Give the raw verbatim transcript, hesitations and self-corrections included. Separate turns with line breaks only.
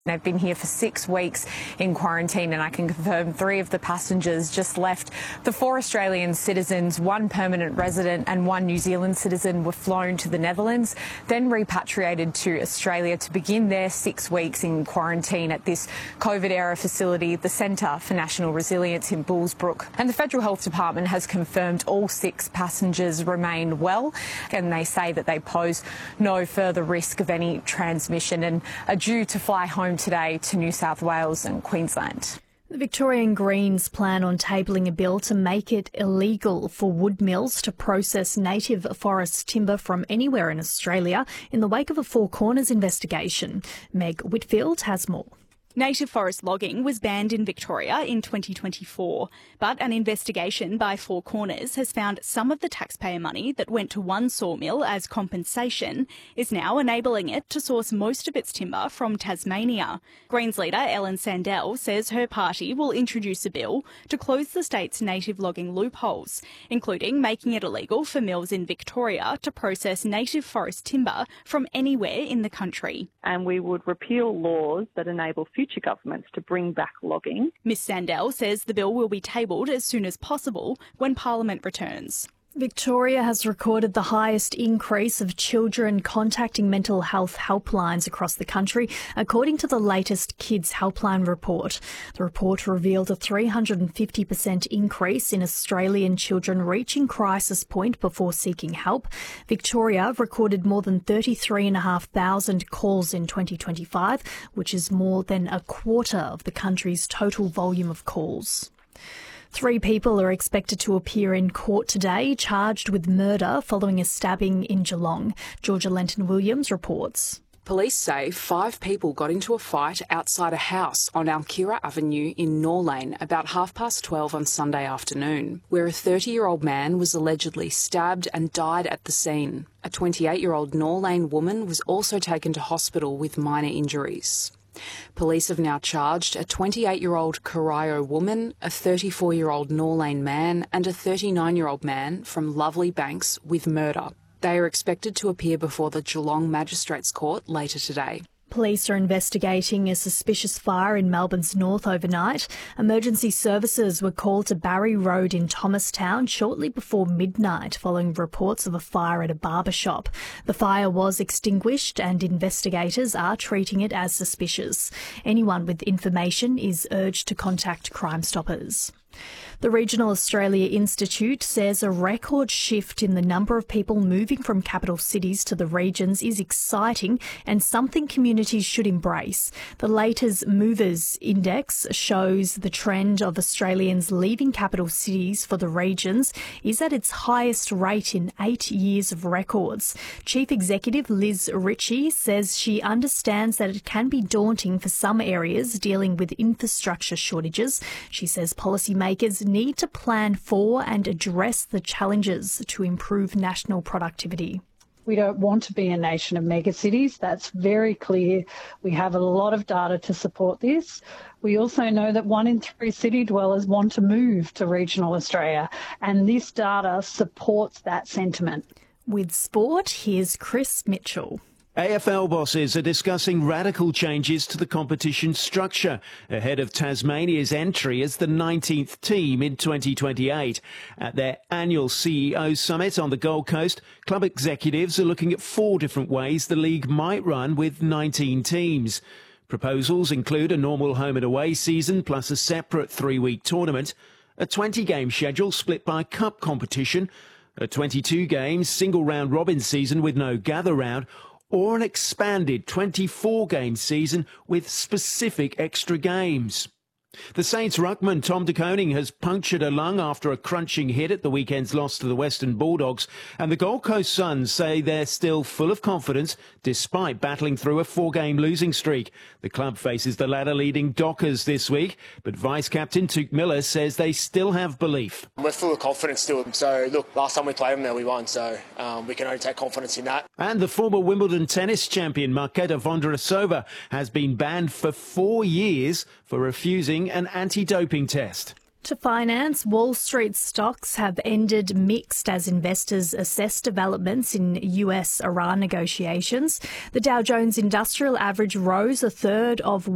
They've been here for six weeks in quarantine, and I can confirm three of the passengers just left. The four Australian citizens, one permanent resident and one New Zealand citizen were flown to the Netherlands, then repatriated to Australia to begin their six weeks in quarantine at this COVID-era facility, the Centre for National Resilience in Bullsbrook. And the Federal Health Department has confirmed all six passengers remain well, and they say that they pose no further risk of any transmission and are due to fly home today to New South Wales and Queensland.
The Victorian Greens plan on tabling a bill to make it illegal for wood mills to process native forest timber from anywhere in Australia in the wake of a Four Corners investigation. Meg Whitfield has more.
Native forest logging was banned in Victoria in twenty twenty-four, but an investigation by Four Corners has found some of the taxpayer money that went to one sawmill as compensation is now enabling it to source most of its timber from Tasmania. Greens leader Ellen Sandell says her party will introduce a bill to close the state's native logging loopholes, including making it illegal for mills in Victoria to process native forest timber from anywhere in the country.
And we would repeal laws that enable future governments to bring back logging.
Miss Sandell says the bill will be tabled as soon as possible when Parliament returns.
Victoria has recorded the highest increase of children contacting mental health helplines across the country, according to the latest Kids Helpline report. The report revealed a three hundred fifty percent increase in Australian children reaching crisis point before seeking help. Victoria recorded more than thirty-three thousand five hundred calls in twenty twenty-five, which is more than a quarter of the country's total volume of calls. Three people are expected to appear in court today, charged with murder following a stabbing in Geelong. Georgia Lenton-Williams reports.
Police say five people got into a fight outside a house on Alkira Avenue in Norlane about half past twelve on Sunday afternoon, where a thirty-year-old man was allegedly stabbed and died at the scene. A twenty-eight-year-old Norlane woman was also taken to hospital with minor injuries. Police have now charged a twenty-eight-year-old Corio woman, a thirty-four-year-old Norlane man and a thirty-nine-year-old man from Lovely Banks with murder. They are expected to appear before the Geelong Magistrates Court later today.
Police are investigating a suspicious fire in Melbourne's north overnight. Emergency services were called to Barry Road in Thomastown shortly before midnight following reports of a fire at a barber shop. The fire was extinguished and investigators are treating it as suspicious. Anyone with information is urged to contact Crime Stoppers. The Regional Australia Institute says a record shift in the number of people moving from capital cities to the regions is exciting and something communities should embrace. The latest Movers Index shows the trend of Australians leaving capital cities for the regions is at its highest rate in eight years of records. Chief Executive Liz Ritchie says she understands that it can be daunting for some areas dealing with infrastructure shortages. She says policymakers need to plan for and address the challenges to improve national productivity.
We don't want to be a nation of megacities. That's very clear. We have a lot of data to support this. We also know that one in three city dwellers want to move to regional Australia, and this data supports that sentiment.
With sport, here's Chris Mitchell.
A F L bosses are discussing radical changes to the competition structure ahead of Tasmania's entry as the nineteenth team in twenty twenty-eight. At their annual C E O summit on the Gold Coast, club executives are looking at four different ways the league might run with nineteen teams. Proposals include a normal home and away season plus a separate three-week tournament, a twenty-game schedule split by cup competition, a twenty-two game single round robin season with no gather round, or an expanded twenty-four game season with specific extra games. The Saints ruckman Tom De Koning has punctured a lung after a crunching hit at the weekend's loss to the Western Bulldogs, and the Gold Coast Suns say they're still full of confidence despite battling through a four-game losing streak. The club faces the ladder-leading Dockers this week, but Vice-Captain Tuke Miller says they still have belief.
We're full of confidence still. So, look, last time we played them there, we won, so um, we can only take confidence in that.
And the former Wimbledon tennis champion Marketa Vondrousova has been banned for four years for refusing an anti-doping test.
To finance, Wall Street stocks have ended mixed as investors assess developments in U S Iran negotiations. The Dow Jones Industrial Average rose a third of